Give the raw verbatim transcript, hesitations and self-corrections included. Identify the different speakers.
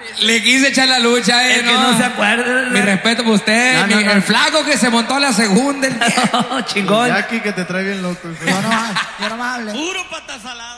Speaker 1: Le quise echar la lucha, eh.
Speaker 2: El que no se acuerda.
Speaker 1: Mi respeto por usted.
Speaker 2: No, no,
Speaker 1: mi-
Speaker 2: no.
Speaker 1: El flaco que se montó a la segunda. El
Speaker 2: Chingón.
Speaker 3: Jackie que te trae bien loco.
Speaker 4: Yo no, yo no me hable.
Speaker 2: Puro pata salada.